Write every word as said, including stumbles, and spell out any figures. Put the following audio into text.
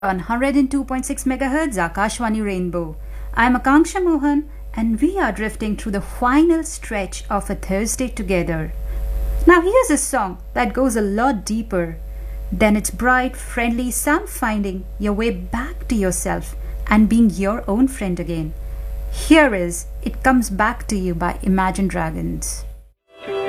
on one hundred two point six megahertz Akashwani Rainbow. I'm Akanksha Mohan and we are drifting through the final stretch of a Thursday together. Now here's a song that goes a lot deeper than its bright, friendly sound, finding your way back to yourself and being your own friend again. Here is It Comes Back to You by Imagine Dragons.